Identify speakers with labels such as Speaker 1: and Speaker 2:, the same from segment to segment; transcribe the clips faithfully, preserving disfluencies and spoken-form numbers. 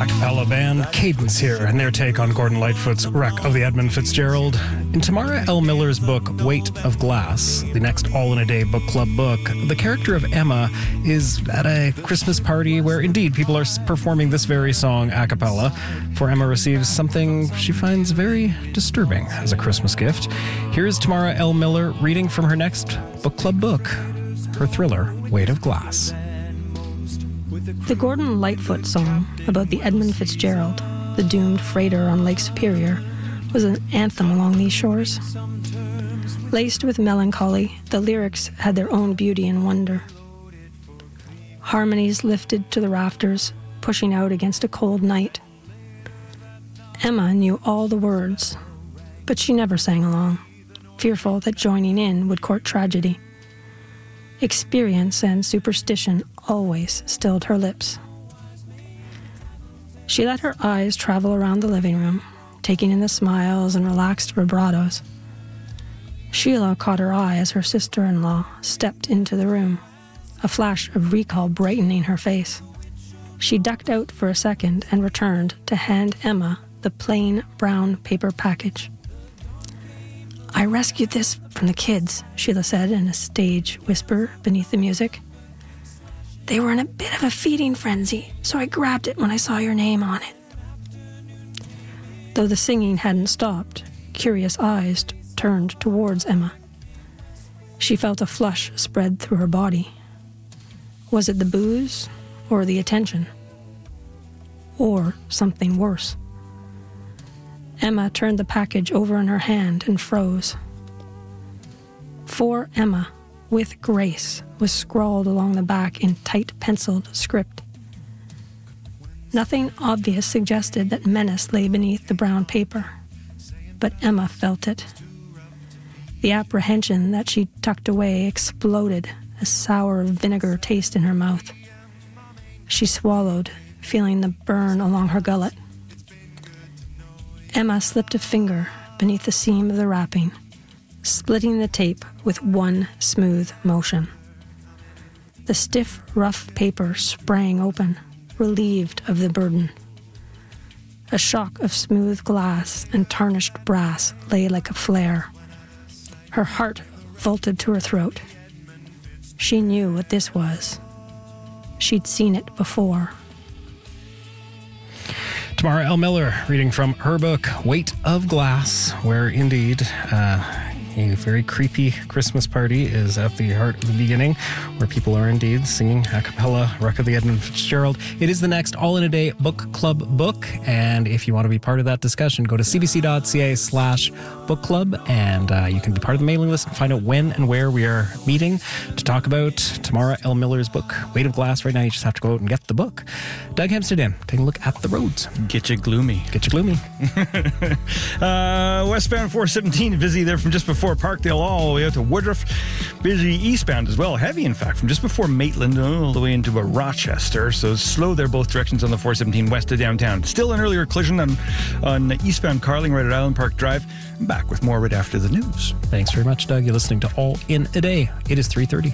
Speaker 1: A cappella band Cadence here, and their take on Gordon Lightfoot's Wreck of the Edmund Fitzgerald. In Tamara L. Miller's book, Weight of Glass, the next all-in-a-day book club book, the character of Emma is at a Christmas party where, indeed, people are performing this very song a cappella, for Emma receives something she finds very disturbing as a Christmas gift. Here's Tamara L. Miller reading from her next book club book, her thriller, Weight of Glass.
Speaker 2: The Gordon Lightfoot song about the Edmund Fitzgerald, the doomed freighter on Lake Superior, was an anthem along these shores. Laced with melancholy, the lyrics had their own beauty and wonder. Harmonies lifted to the rafters, pushing out against a cold night. Emma knew all the words, but she never sang along, fearful that joining in would court tragedy. Experience and superstition always stilled her lips. She let her eyes travel around the living room, taking in the smiles and relaxed vibratos. Sheila caught her eye as her sister-in-law stepped into the room, a flash of recall brightening her face. She ducked out for a second and returned to hand Emma the plain brown paper package. "I rescued this from the kids," Sheila said in a stage whisper beneath the music. "They were in a bit of a feeding frenzy, so I grabbed it when I saw your name on it." Though the singing hadn't stopped, curious eyes t- turned towards Emma. She felt a flush spread through her body. Was it the booze or the attention? Or something worse? Emma turned the package over in her hand and froze. "For Emma, with grace," was scrawled along the back in tight penciled script. Nothing obvious suggested that menace lay beneath the brown paper, but Emma felt it. The apprehension that she tucked away exploded, a sour vinegar taste in her mouth. She swallowed, feeling the burn along her gullet. Emma slipped a finger beneath the seam of the wrapping, splitting the tape with one smooth motion. The stiff, rough paper sprang open, relieved of the burden. A shock of smooth glass and tarnished brass lay like a flare. Her heart vaulted to her throat. She knew what this was. She'd seen it before.
Speaker 1: Tamara L. Miller reading from her book, Weight of Glass, where indeed uh, a very creepy Christmas party is at the heart of the beginning, where people are indeed singing a cappella, Wreck of the Edmund Fitzgerald. It is the next all-in-a-day book club book, and if you want to be part of that discussion, go to cbc.ca slash book club, and uh, you can be part of the mailing list and find out when and where we are meeting to talk about Tamara L. Miller's book, Weight of Glass. Right now, you just have to go out and get the book. Doug Amsterdam, taking a look at the roads.
Speaker 3: Get you gloomy.
Speaker 1: Get you gloomy.
Speaker 3: uh, westbound four seventeen, busy there from just before Parkdale all the way out to Woodruff. Busy eastbound as well. Heavy, in fact, from just before Maitland all the way into a Rochester. So slow there both directions on the four seventeen west to downtown. Still an earlier collision on, on eastbound Carling right at Island Park Drive. I'm back with more right after the news.
Speaker 1: Thanks very much, Doug. You're listening to All in a Day. It is three thirty.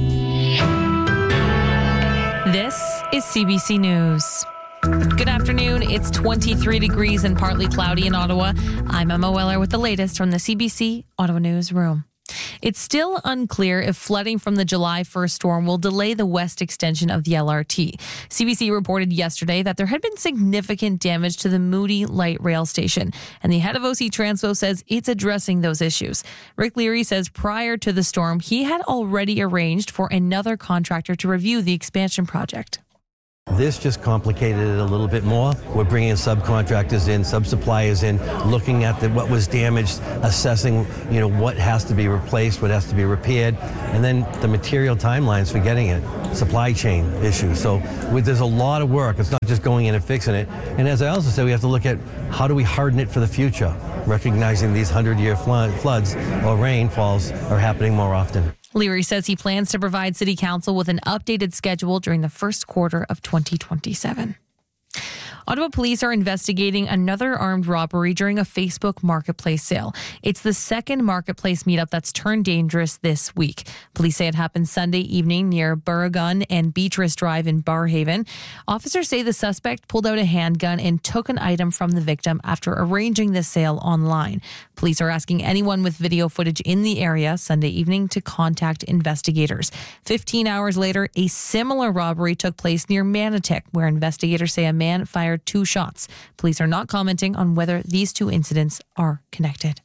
Speaker 4: This is C B C News. Good afternoon. It's twenty-three degrees and partly cloudy in Ottawa. I'm Emma Weller with the latest from the C B C Ottawa Newsroom. It's still unclear if flooding from the July first storm will delay the west extension of the L R T. C B C reported yesterday that there had been significant damage to the Moody Light Rail Station, and the head of O C Transpo says it's addressing those issues. Rick Leary says prior to the storm, he had already arranged for another contractor to review the expansion project.
Speaker 5: This just complicated it a little bit more. We're bringing subcontractors in, sub-suppliers in, looking at the, what was damaged, assessing, you know, what has to be replaced, what has to be repaired, and then the material timelines for getting it, supply chain issues. So with, there's a lot of work. It's not just going in and fixing it. And as I also said, we have to look at how do we harden it for the future, recognizing these hundred-year flood, floods or rainfalls are happening more often.
Speaker 4: Leary says he plans to provide City Council with an updated schedule during the first quarter of twenty twenty-seven. Ottawa police are investigating another armed robbery during a Facebook marketplace sale. It's the second marketplace meetup that's turned dangerous this week. Police say it happened Sunday evening near Burragun and Beatrice Drive in Barrhaven. Officers say the suspect pulled out a handgun and took an item from the victim after arranging the sale online. Police are asking anyone with video footage in the area Sunday evening to contact investigators. Fifteen hours later, a similar robbery took place near Manotick, where investigators say a man fired two shots. Police are not commenting on whether these two incidents are connected.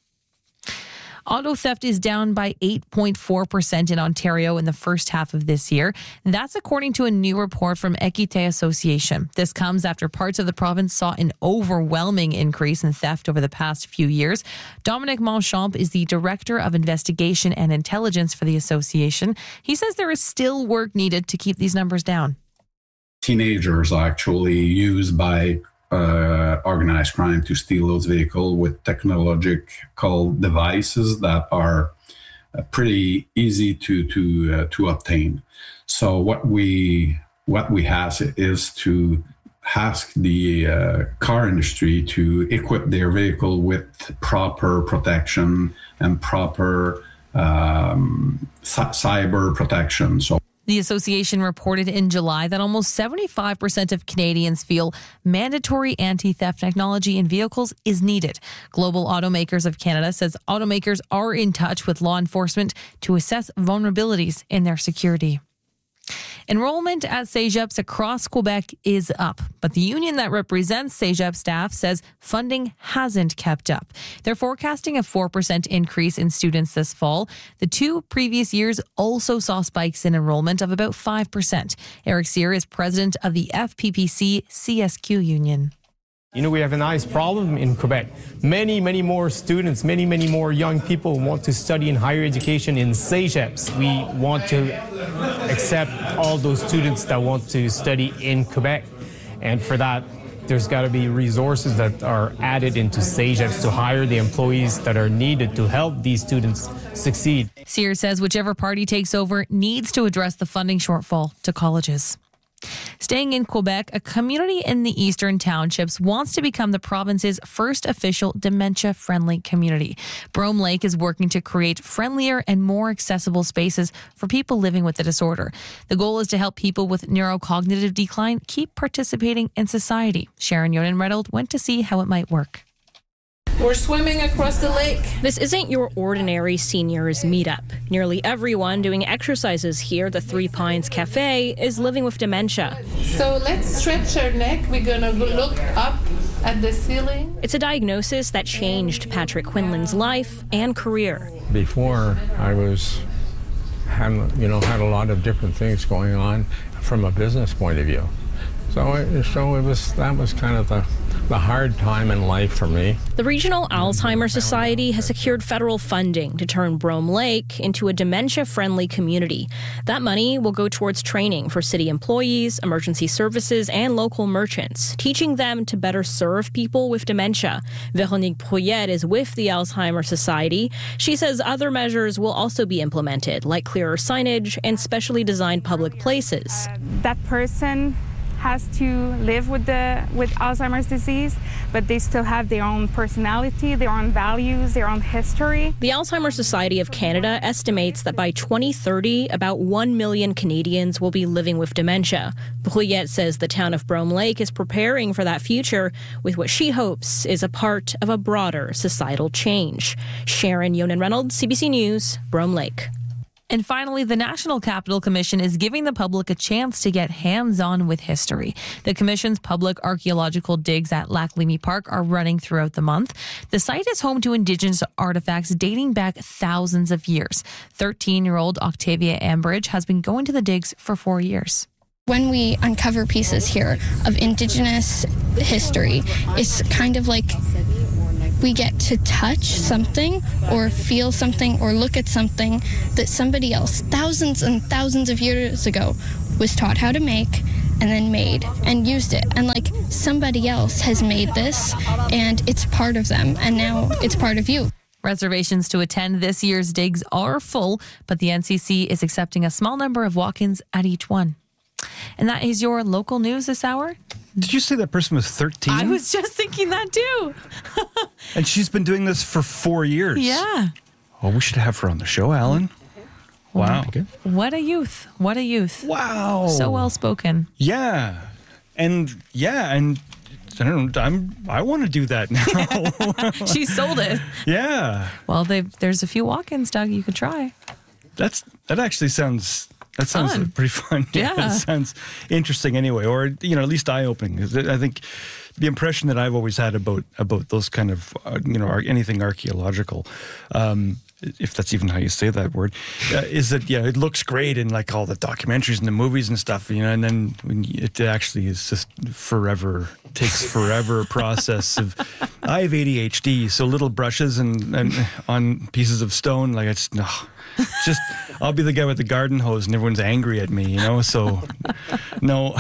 Speaker 4: Auto theft is down by eight point four percent in Ontario in the first half of this year. That's according to a new report from Equité Association. This comes after parts of the province saw an overwhelming increase in theft over the past few years. Dominic Monchamp is the Director of Investigation and Intelligence for the association. He says there is still work needed to keep these numbers down.
Speaker 6: Teenagers are actually used by Uh, organized crime to steal those vehicles with technological devices that are uh, pretty easy to to uh, to obtain. So what we what we have is to ask the uh, car industry to equip their vehicle with proper protection and proper um, c- cyber protection. So.
Speaker 4: The association reported in July that almost seventy-five percent of Canadians feel mandatory anti-theft technology in vehicles is needed. Global Automakers of Canada says automakers are in touch with law enforcement to assess vulnerabilities in their security. Enrollment at Cégeps across Quebec is up, but the union that represents Cégep staff says funding hasn't kept up. They're forecasting a four percent increase in students this fall. The two previous years also saw spikes in enrollment of about five percent. Eric Cyr is president of the F P P C C S Q union.
Speaker 7: You know, we have a nice problem in Quebec. Many, many more students, many, many more young people want to study in higher education in Cégeps. We want to accept all those students that want to study in Quebec. And for that, there's got to be resources that are added into Cégeps to hire the employees that are needed to help these students succeed.
Speaker 4: Cyr says whichever party takes over needs to address the funding shortfall to colleges. Staying in Quebec, a community in the Eastern Townships wants to become the province's first official dementia-friendly community. Brome Lake is working to create friendlier and more accessible spaces for people living with the disorder. The goal is to help people with neurocognitive decline keep participating in society. Sharon Yonan-Redold went to see how it might work.
Speaker 8: We're swimming across the lake.
Speaker 9: This isn't your ordinary seniors meetup. Nearly everyone doing exercises here at the Three Pines Cafe is living with dementia.
Speaker 8: So let's stretch our neck. We're going to look up at the ceiling.
Speaker 9: It's a diagnosis that changed Patrick Quinlan's life and career.
Speaker 10: Before, I was, had, you know, had a lot of different things going on from a business point of view. So, it, so it was that was kind of the, the hard time in life for me.
Speaker 9: The Regional Alzheimer's Society has secured federal funding to turn Brome Lake into a dementia-friendly community. That money will go towards training for city employees, emergency services, and local merchants, teaching them to better serve people with dementia. Véronique Brouillette is with the Alzheimer's Society. She says other measures will also be implemented, like clearer signage and specially designed public places.
Speaker 11: Uh, that person has to live with the with Alzheimer's disease, but they still have their own personality, their own values, their own history.
Speaker 9: The Alzheimer's Society of Canada estimates that by twenty thirty, about one million Canadians will be living with dementia. Brouillette says the town of Brome Lake is preparing for that future with what she hopes is a part of a broader societal change. Sharon Yonan-Reynolds, C B C News, Brome Lake.
Speaker 4: And finally, the National Capital Commission is giving the public a chance to get hands-on with history. The Commission's public archaeological digs at Lac Ligny Park are running throughout the month. The site is home to Indigenous artifacts dating back thousands of years. thirteen-year-old Octavia Ambridge has been going to the digs for four years.
Speaker 12: When we uncover pieces here of Indigenous history, it's kind of like we get to touch something or feel something or look at something that somebody else thousands and thousands of years ago was taught how to make and then made and used it. And like somebody else has made this and it's part of them and now it's part of you.
Speaker 4: Reservations to attend this year's digs are full, but the N C C is accepting a small number of walk-ins at each one. And that is your local news this hour.
Speaker 3: Did you say that person was thirteen?
Speaker 4: I was just thinking that too.
Speaker 3: And she's been doing this for four years.
Speaker 4: Yeah.
Speaker 3: Oh, we should have her on the show, Alan. Wow.
Speaker 4: What a youth. What a youth.
Speaker 3: Wow.
Speaker 4: So well spoken.
Speaker 3: Yeah. And yeah, and I don't know, I'm I want to do that now.
Speaker 4: She sold it.
Speaker 3: Yeah.
Speaker 4: Well, they, there's a few walk-ins, Doug, you could try.
Speaker 3: That's that actually sounds that sounds
Speaker 4: Fun.
Speaker 3: pretty fun.
Speaker 4: Yeah.
Speaker 3: It sounds interesting anyway, or you know, at least eye-opening. I think the impression that I've always had about about those kind of uh, you know ar- anything archaeological, um, if that's even how you say that word, uh, is that yeah, it looks great in like all the documentaries and the movies and stuff, you know, and then when you, it actually is just forever takes forever process of. I have A D H D, so little brushes and, and on pieces of stone, like it's no, just I'll be the guy with the garden hose and everyone's angry at me, you know. So no.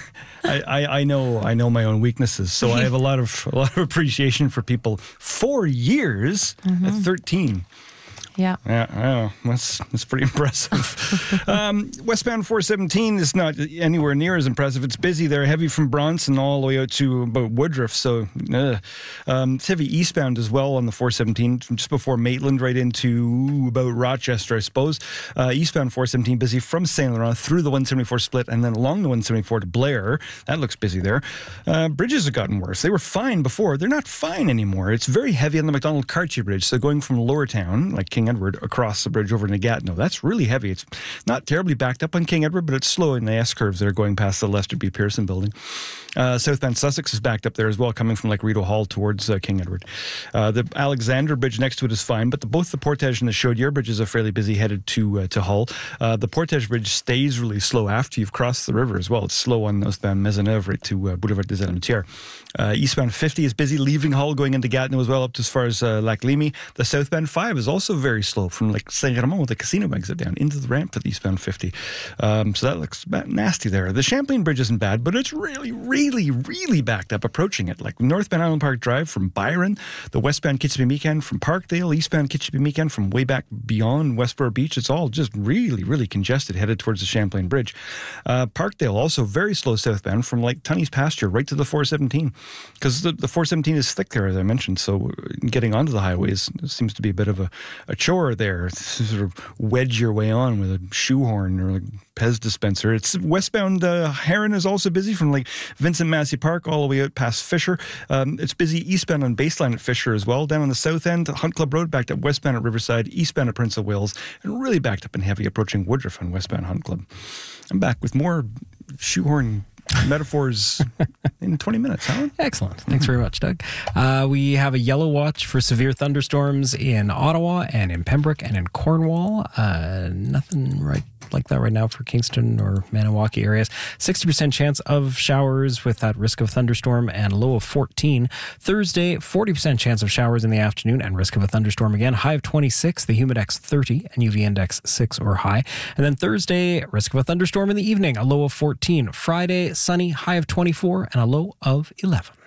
Speaker 3: I, I, I know I know my own weaknesses, so I have a lot of a lot of appreciation for people. Four years mm-hmm. at thirteen.
Speaker 4: Yeah.
Speaker 3: Yeah, I know. That's, that's pretty impressive. um, westbound four seventeen is not anywhere near as impressive. It's busy there, heavy from Bronson all the way out to about Woodruff. So uh, um, it's heavy eastbound as well on the four seventeen, from just before Maitland right into about Rochester, I suppose. Uh, eastbound four seventeen busy from Saint Laurent through the one seventy-four split and then along the one seventy-four to Blair. That looks busy there. Uh, bridges have gotten worse. They were fine before. They're not fine anymore. It's very heavy on the Macdonald-Cartier Bridge. So going from Lower Town, like King Edward, across the bridge over to Gatineau. That's really heavy. It's not terribly backed up on King Edward, but it's slow in the S-curves there going past the Lester B. Pearson building. Uh, southbound Sussex is backed up there as well, coming from like Rideau Hall towards uh, King Edward. Uh, the Alexander Bridge next to it is fine, but the, both the Portage and the Chaudière bridges are fairly busy headed to uh, to Hull. Uh, the Portage Bridge stays really slow after you've crossed the river as well. It's slow on northbound Maisonneuve right to uh, Boulevard des Alametières. Uh, eastbound fifty is busy leaving Hull, going into Gatineau as well, up to as far as uh, Lac Limy. The southbound five is also very slow from like Saint-Raymond with the casino exit down into the ramp for the eastbound fifty. Um, so that looks nasty there. The Champlain Bridge isn't bad, but it's really, really, really backed up approaching it. Like northbound Island Park Drive from Byron, the westbound Kitchipimican from Parkdale, eastbound Kitchipimican from way back beyond Westboro Beach. It's all just really, really congested headed towards the Champlain Bridge. Uh, Parkdale also very slow southbound from like Tunney's Pasture right to the four seventeen. Because the, the four seventeen is thick there, as I mentioned, so getting onto the highways seems to be a bit of a, a chore there. Sort of wedge your way on with a shoehorn or like Pez dispenser. It's westbound uh, Heron is also busy from like Vincent Massey Park all the way out past Fisher. Um, it's busy eastbound on Baseline at Fisher as well. Down on the south end, Hunt Club Road backed up westbound at Riverside, eastbound at Prince of Wales, and really backed up and heavy approaching Woodruff on westbound Hunt Club. I'm back with more shoehorn metaphors in twenty minutes, Alan.
Speaker 1: Excellent. Thanks very much, Doug. Uh, we have a yellow watch for severe thunderstorms in Ottawa and in Pembroke and in Cornwall. Uh, nothing right like that right now for Kingston or Maniwaki areas. sixty percent chance of showers with that risk of thunderstorm and low of fourteen. Thursday, forty percent chance of showers in the afternoon and risk of a thunderstorm again. High of twenty-six, the humidex thirty and U V index six or high. And then Thursday, risk of a thunderstorm in the evening, a low of fourteen. Friday, sunny, high of twenty-four and a low of eleven.